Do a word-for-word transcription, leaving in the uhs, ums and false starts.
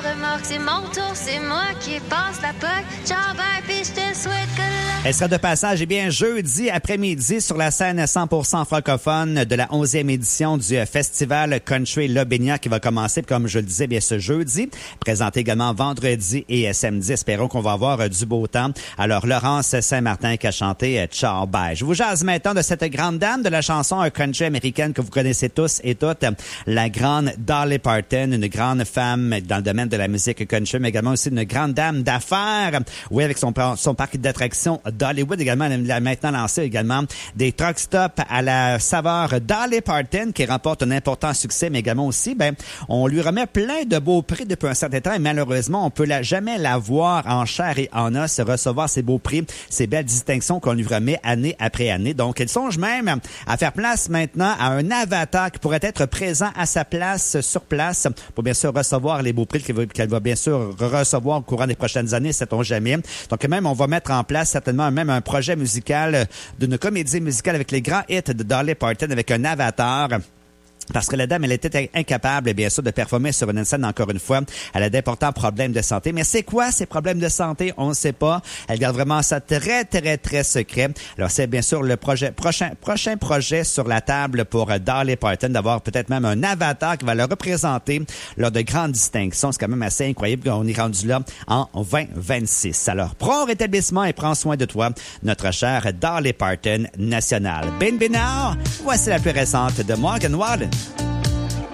Remarque, c'est mon tour, c'est moi qui passe la poque. Ciao, bye, puis je te souhaite que la... Elle sera de passage, eh bien, jeudi après-midi sur la scène cent pour cent francophone de la onzième édition du Festival Country Lobénia qui va commencer, comme je le disais, bien ce jeudi. Présenté également vendredi et samedi. Espérons qu'on va avoir du beau temps. Alors, Laurence Saint-Martin qui a chanté Ciao, bye. Je vous jase maintenant de cette grande dame de la chanson country américaine que vous connaissez tous et toutes, la grande Dolly Parton, une grande femme dans le domaine de la musique country, mais également aussi une grande dame d'affaires. Oui, avec son, son parc d'attractions d'Hollywood également. Elle a maintenant lancé également des truck stops à la saveur Dolly Parton qui remporte un important succès, mais également aussi, ben, on lui remet plein de beaux prix depuis un certain temps et malheureusement, on peut la, jamais la voir en chair et en os recevoir ces beaux prix, ces belles distinctions qu'on lui remet année après année. Donc, elle songe même à faire place maintenant à un avatar qui pourrait être présent à sa place, sur place, pour bien sûr recevoir les beaux prix qu'elle va, qu'elle va bien sûr recevoir au courant des prochaines années, sait-on jamais. Donc, même, on va mettre en place certainement même un projet musical d'une comédie musicale avec les grands hits de Dolly Parton avec un avatar. Parce que la dame, elle était incapable, bien sûr, de performer sur une scène encore une fois. Elle a d'importants problèmes de santé. Mais c'est quoi ces problèmes de santé? On ne sait pas. Elle garde vraiment ça très, très, très secret. Alors, c'est bien sûr le projet, prochain, prochain projet sur la table pour Dolly Parton d'avoir peut-être même un avatar qui va le représenter lors de grandes distinctions. C'est quand même assez incroyable qu'on est rendu là en vingt vingt-six. Alors, prends rétablissement et prends soin de toi, notre chère Dolly Parton nationale. Been Been Now, voici la plus récente de Morgan Wallen.